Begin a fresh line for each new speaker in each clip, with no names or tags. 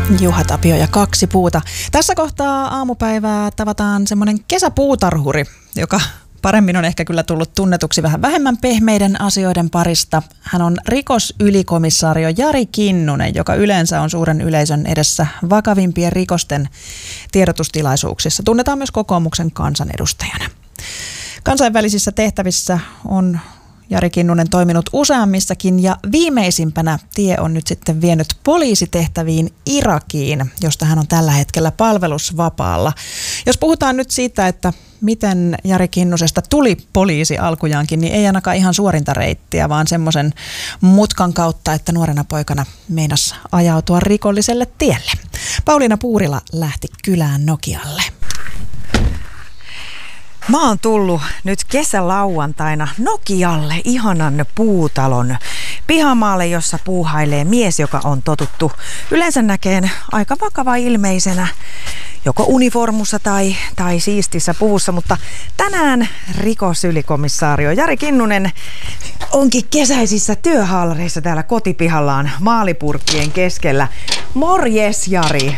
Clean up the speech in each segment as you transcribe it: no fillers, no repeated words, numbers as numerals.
Juha Tapio ja Kaksi puuta. Tässä kohtaa aamupäivää tavataan semmoinen kesäpuutarhuri, joka paremmin on ehkä kyllä tullut tunnetuksi vähän vähemmän pehmeiden asioiden parista. Hän on rikosylikomissario Jari Kinnunen, joka yleensä on suuren yleisön edessä vakavimpien rikosten tiedotustilaisuuksissa. Tunnetaan myös kokoomuksen kansanedustajana. Kansainvälisissä tehtävissä on Jari Kinnunen toiminut useammissakin ja viimeisimpänä tie on nyt sitten vienyt poliisitehtäviin Irakiin, josta hän on tällä hetkellä palvelusvapaalla. Jos puhutaan nyt siitä, että miten Jari Kinnusesta tuli poliisi alkujaankin, niin ei ainakaan ihan suorinta reittiä, vaan semmoisen mutkan kautta, että nuorena poikana meinasi ajautua rikolliselle tielle. Pauliina Puurila lähti kylään Nokialle.
Mä oon tullut nyt kesälauantaina Nokialle, ihanan puutalon pihamaalle, jossa puuhailee mies, joka on totuttu yleensä näkeen aika vakava ilmeisenä, joko uniformussa tai siistissä puvussa, mutta tänään rikosylikomissario Jari Kinnunen onkin kesäisissä työhaalareissa täällä kotipihallaan maalipurkkien keskellä. Morjes, Jari!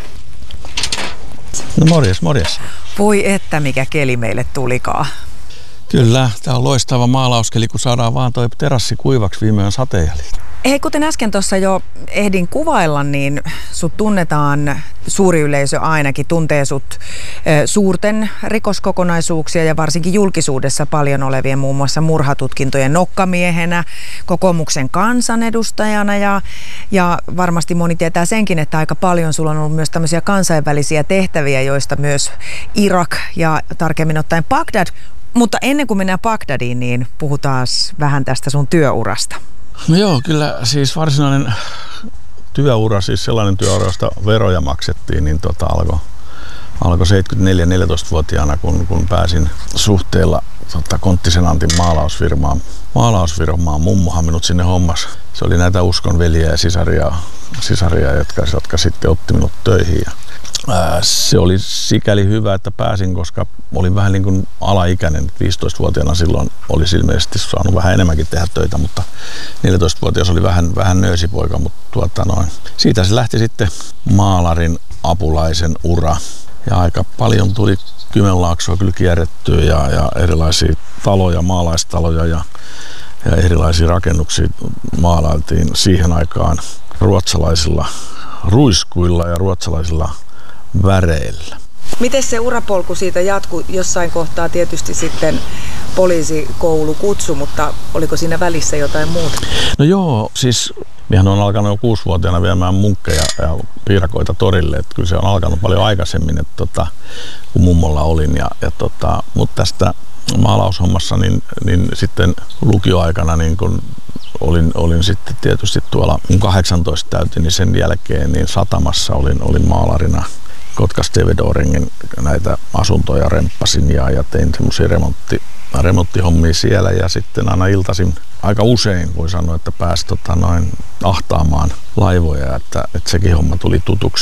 No morjes.
Voi että mikä keli meille tulikaan.
Kyllä, tämä on loistava maalauskeli, kun saadaan vaan toi terassi kuivaksi viime yön sateenjäljiltä.
Hei, kuten äsken tuossa jo ehdin kuvailla, niin sut tunnetaan, suuri yleisö ainakin tuntee sut suurten rikoskokonaisuuksia ja varsinkin julkisuudessa paljon olevien muun muassa murhatutkintojen nokkamiehenä, kokoomuksen kansanedustajana ja varmasti moni tietää senkin, että aika paljon sulla on ollut myös tämmöisiä kansainvälisiä tehtäviä, joista myös Irak ja tarkemmin ottaen Bagdad. Mutta ennen kuin mennään Bagdadiin, niin puhutaan vähän tästä sun työurasta.
No joo, kyllä siis varsinainen työura, siis sellainen työura, josta veroja maksettiin, niin alkoi 74 14-vuotiaana, kun pääsin suhteella Konttisen Antin maalausfirmaan. Mummohan minut sinne hommas. Se oli näitä uskonveliä ja sisaria jotka sitten otti minut töihin. Se oli sikäli hyvä, että pääsin, koska olin vähän niin kuin alaikäinen. 15-vuotiaana silloin olisi ilmeisesti saanut vähän enemmänkin tehdä töitä, mutta 14-vuotias oli vähän nöösipoika. Mutta siitä se lähti sitten maalarin apulaisen ura. Ja aika paljon tuli Kymenlaaksoa kyllä kierrettyä ja erilaisia taloja, maalaistaloja ja erilaisia rakennuksia maalailtiin siihen aikaan ruotsalaisilla ruiskuilla ja ruotsalaisilla väreillä.
Miten se urapolku siitä jatkui? Jossain kohtaa tietysti sitten poliisikoulukutsu, mutta oliko siinä välissä jotain muuta? No
joo, siis minähän on alkanut jo 6-vuotiaana viemään munkkeja ja piirakoita torille. Että kyllä se on alkanut paljon aikaisemmin, että kun mummolla olin. Mutta tästä maalaushommassa niin sitten lukioaikana niin kun olin sitten tietysti tuolla, kun 18 täytin, niin sen jälkeen niin satamassa olin maalarina. Kotka-Stevedoringin näitä asuntoja remppasin ja tein semmoisia remonttihommia siellä ja sitten aina iltaisin aika usein voi sanoa, että pääsi ahtaamaan laivoja, että sekin homma tuli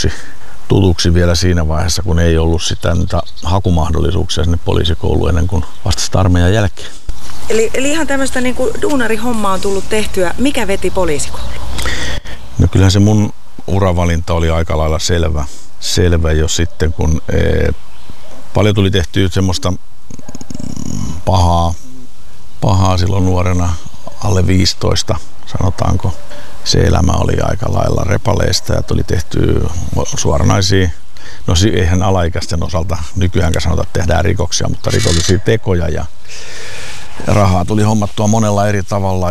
tutuksi vielä siinä vaiheessa, kun ei ollut sitä hakumahdollisuuksia sinne poliisikouluun ennen kuin vasta armeijan jälkeen.
Eli ihan tämmöistä niin kuin duunarihommaa on tullut tehtyä. Mikä veti poliisikouluun?
No kyllähän se mun uravalinta oli aika lailla selvä jo sitten, kun paljon tuli tehtyä semmoista pahaa silloin nuorena, alle 15, sanotaanko. Se elämä oli aika lailla repaleista ja tuli tehty suoranaisia, no eihän alaikäisten osalta nykyäänkään sanota, että tehdään rikoksia, mutta rikollisia tekoja ja rahaa tuli hommattua monella eri tavalla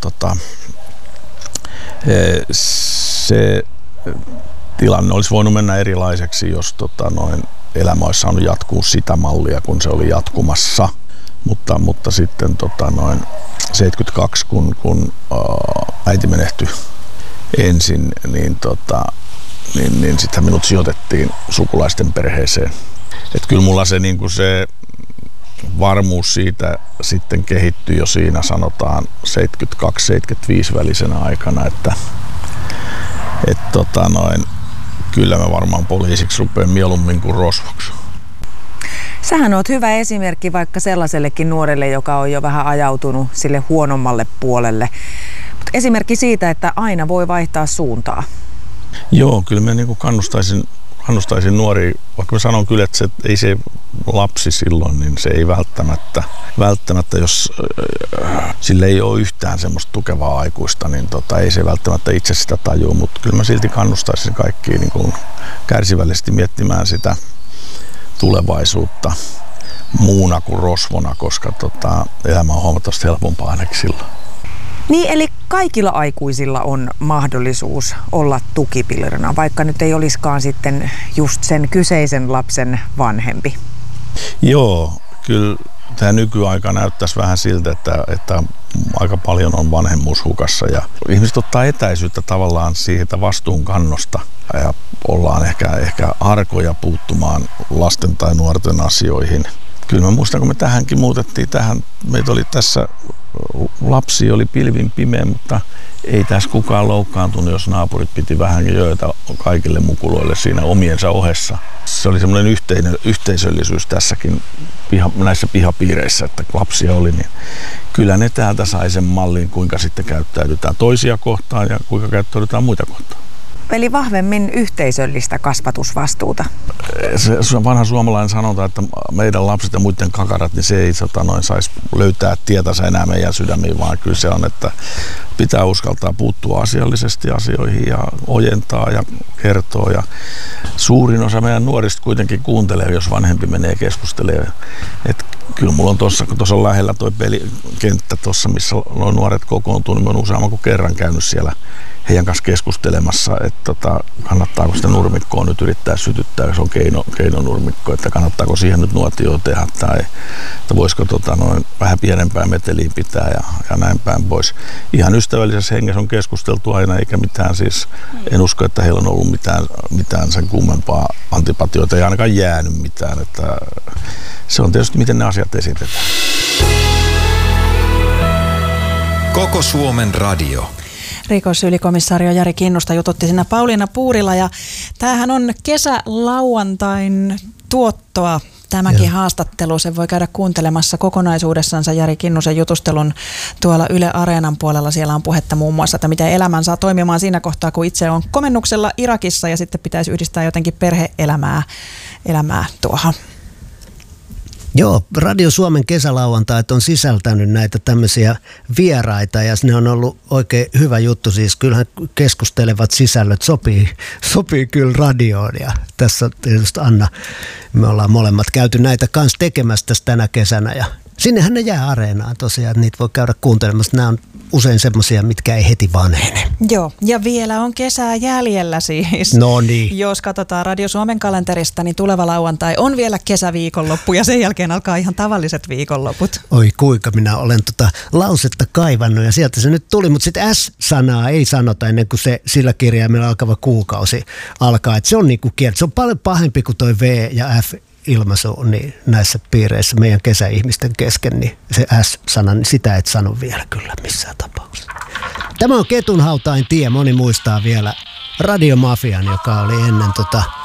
se tilanne olisi voinut mennä erilaiseksi, jos elämä olisi saanut jatkuu sitä mallia, kun se oli jatkumassa. Mutta sitten 72, kun äiti menehtyi ensin, niin sitten minut sijoitettiin sukulaisten perheeseen. Et kyllä mulla se varmuus siitä sitten kehittyi jo siinä sanotaan 72-75 välisenä aikana, että kyllä mä varmaan poliisiksi rupean mieluummin kuin rosvoksi.
Sähän oot hyvä esimerkki vaikka sellaisellekin nuorelle, joka on jo vähän ajautunut sille huonommalle puolelle. Mut esimerkki siitä, että aina voi vaihtaa suuntaa.
Joo, kyllä mä niin kannustaisin nuoria, vaikka mä sanon kyllä, että ei se lapsi silloin, niin se ei välttämättä jos sille ei ole yhtään semmoista tukevaa aikuista, niin ei se välttämättä itse sitä tajua, mutta kyllä mä silti kannustaisin kaikkia niin kuin kärsivällisesti miettimään sitä tulevaisuutta muuna kuin rosvona, koska elämä on huomattavasti helpompaa ainakin silloin.
Niin, eli kaikilla aikuisilla on mahdollisuus olla tukipillerina, vaikka nyt ei olisikaan sitten just sen kyseisen lapsen vanhempi.
Joo, kyllä tämä nykyaika näyttäisi vähän siltä, että aika paljon on vanhemmuus hukassa ja ihmiset ottaa etäisyyttä tavallaan siitä vastuunkannosta ja ollaan ehkä arkoja puuttumaan lasten tai nuorten asioihin. Kyllä mä muistan, kun me tähänkin muutettiin meitä oli tässä, lapsi oli pilvin pimeä, mutta ei tässä kukaan loukkaantunut, jos naapurit piti vähän jöötä kaikille mukuloille siinä omiensa ohessa. Se oli semmoinen yhteisöllisyys tässäkin näissä pihapiireissä, että lapsia oli, niin kyllä ne täältä sai sen mallin, kuinka sitten käyttäydytään toisia kohtaan ja kuinka käyttäydytään muita kohtaan.
Eli vahvemmin yhteisöllistä kasvatusvastuuta.
Se vanha suomalainen sanonta, että meidän lapset ja muiden kakarat, niin se ei saisi löytää tietänsä enää meidän sydämiin, vaan kyllä se on, että pitää uskaltaa puuttua asiallisesti asioihin ja ojentaa ja kertoa. Ja suurin osa meidän nuorista kuitenkin kuuntelee, jos vanhempi menee keskustelemaan. Että kyllä mulla on tuossa, kun tuossa on lähellä tuo pelikenttä tuossa, missä nuo nuoret kokoontuu, niin mä oon useamman kuin kerran käynyt siellä heidän kanssa keskustelemassa, että kannattaako sitä nurmikkoa nyt yrittää sytyttää, jos on keinonurmikko, että kannattaako siihen nyt nuotioon tehdä tai että voisiko vähän pienempää meteliä pitää ja näin päin pois. Ihan ystävällisessä hengessä on keskusteltu aina, eikä mitään siis, en usko, että heillä on ollut mitään sen kummempaa antipatioita, ei ainakaan jäänyt mitään, että se on tietysti miten ne asiat esitetään.
Koko Suomen radio.
Rikosylikomissario Jari Kinnusta jututti siinä Pauliina Puurila ja tämähän on kesälauantain tuottoa. Tämäkin haastattelu, sen voi käydä kuuntelemassa kokonaisuudessansa Jari Kinnusen jutustelun tuolla Yle Areenan puolella. Siellä on puhetta muun muassa, että miten elämän saa toimimaan siinä kohtaa, kun itse on komennuksella Irakissa ja sitten pitäisi yhdistää jotenkin perhe-elämää tuohon.
Joo, Radio Suomen kesälauantait on sisältänyt näitä tämmöisiä vieraita ja ne on ollut oikein hyvä juttu. Siis kyllähän keskustelevat sisällöt sopii kyllä radioon ja tässä tietysti Anna, me ollaan molemmat käyty näitä kanssa tekemästä tänä kesänä ja sinnehän ne jää Areenaan tosiaan, että niitä voi käydä kuuntelemassa. Nämä on usein semmoisia, mitkä ei heti vanhene.
Joo, ja vielä on kesää jäljellä siis.
No niin.
Jos katsotaan Radio Suomen kalenterista, niin tuleva lauantai on vielä kesäviikonloppu ja sen jälkeen alkaa ihan tavalliset viikonloput.
Oi kuinka minä olen lausetta kaivannut ja sieltä se nyt tuli, mutta sitten S-sanaa ei sanota ennen kuin se sillä kirjaimella alkava kuukausi alkaa. Et se on niinku se on paljon pahempi kuin toi V ja F ilmaisu niin näissä piireissä meidän kesäihmisten kesken, niin se S-sana, niin sitä et sano vielä kyllä missään tapauksessa. Tämä on Ketunhautain tie, moni muistaa vielä Radiomafian, joka oli ennen